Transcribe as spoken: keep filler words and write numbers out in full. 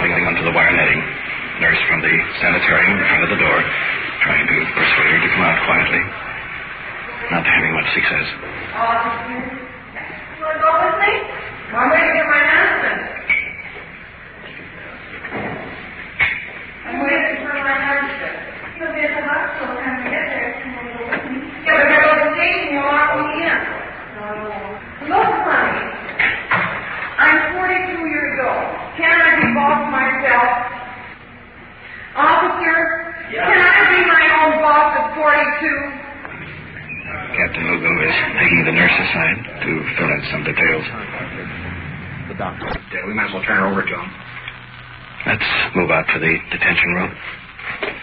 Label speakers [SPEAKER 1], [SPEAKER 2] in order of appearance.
[SPEAKER 1] holding onto the wire netting. Nurse from the sanitarium in front of the door, trying to persuade her to come out quietly. Not having much success.
[SPEAKER 2] Officer, you want to go with me? I'm waiting for my husband. I'm waiting for my husband. He'll be at the hospital time to get there. Yeah, but if I go to the station, you'll lock me in. No, I won't. Look, honey. I'm forty-two years old. Can I be boss myself? Officer, yeah. Can I be my own boss at forty-two?
[SPEAKER 1] Captain Lugo is taking the nurse aside to fill in some details.
[SPEAKER 3] The doctor. Yeah, we might as well turn her over to him.
[SPEAKER 1] Let's move out to the detention room.